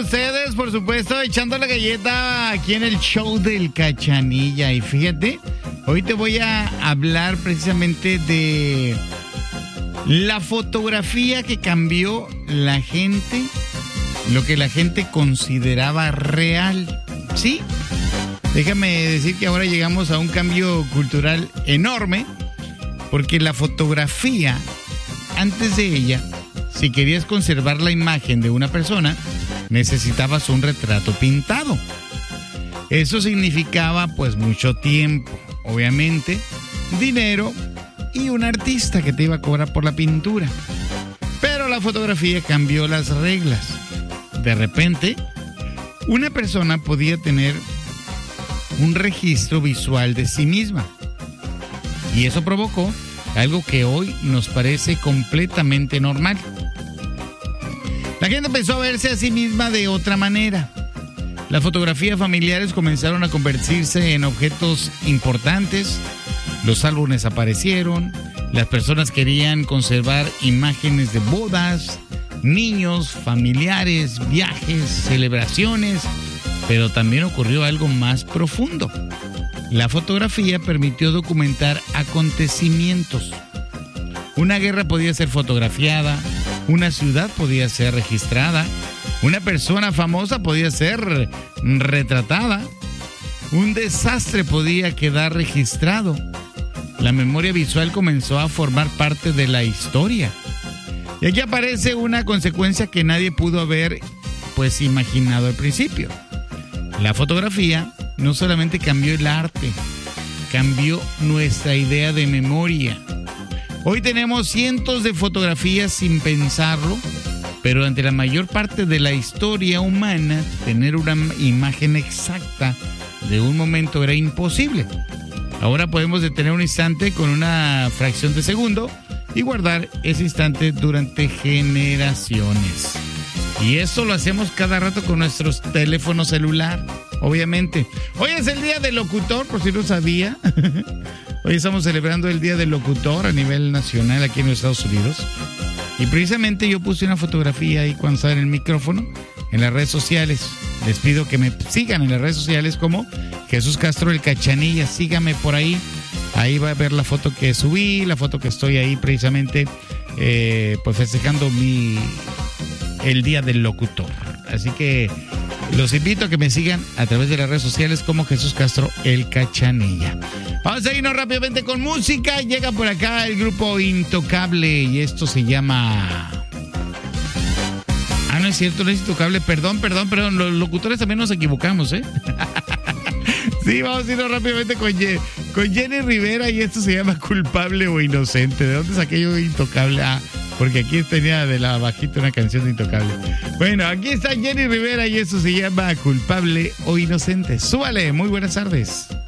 ustedes, por supuesto, echando la galleta aquí en el show del Cachanilla. Y fíjate, hoy te voy a hablar precisamente de la fotografía que cambió la gente, lo que la gente consideraba real. ¿Sí? Déjame decir que ahora llegamos a un cambio cultural enorme, porque la fotografía, antes de ella, si querías conservar la imagen de una persona, necesitabas un retrato pintado. Eso significaba pues mucho tiempo, obviamente, dinero y un artista que te iba a cobrar por la pintura. Pero la fotografía cambió las reglas. De repente, una persona podía tener un registro visual de sí misma. Y eso provocó algo que hoy nos parece completamente normal. La gente empezó a verse a sí misma de otra manera. Las fotografías familiares comenzaron a convertirse en objetos importantes. Los álbumes aparecieron. Las personas querían conservar imágenes de bodas, niños, familiares, viajes, celebraciones. Pero también ocurrió algo más profundo. La fotografía permitió documentar acontecimientos. Una guerra podía ser fotografiada, una ciudad podía ser registrada, una persona famosa podía ser retratada, un desastre podía quedar registrado. La memoria visual comenzó a formar parte de la historia. Y aquí aparece una consecuencia que nadie pudo haber pues imaginado al principio. La fotografía no solamente cambió el arte, cambió nuestra idea de memoria. Hoy tenemos cientos de fotografías sin pensarlo, pero durante la mayor parte de la historia humana, tener una imagen exacta de un momento era imposible. Ahora podemos detener un instante con una fracción de segundo y guardar ese instante durante generaciones. Y eso lo hacemos cada rato con nuestros teléfonos celular, obviamente. Hoy es el Día del Locutor, por si no sabía. Hoy estamos celebrando el Día del Locutor a nivel nacional aquí en los Estados Unidos. Y precisamente yo puse una fotografía ahí cuando estaba en el micrófono, en las redes sociales. Les pido que me sigan en las redes sociales como Jesús Castro el Cachanilla. Síganme por ahí. Ahí va a ver la foto que subí, la foto que estoy ahí precisamente pues festejando el Día del Locutor. Así que los invito a que me sigan a través de las redes sociales como Jesús Castro el Cachanilla. Vamos a irnos rápidamente con música. Llega por acá el grupo Intocable y esto se llama... Ah, no es cierto, no es Intocable. Perdón. Los locutores también nos equivocamos, ¿eh? Sí, vamos a irnos rápidamente con Jenny Rivera y esto se llama Culpable o Inocente. ¿De dónde saqué yo Intocable? Ah, porque aquí tenía de la bajita una canción de Intocable. Bueno, aquí está Jenny Rivera y esto se llama Culpable o Inocente. Súbale, muy buenas tardes.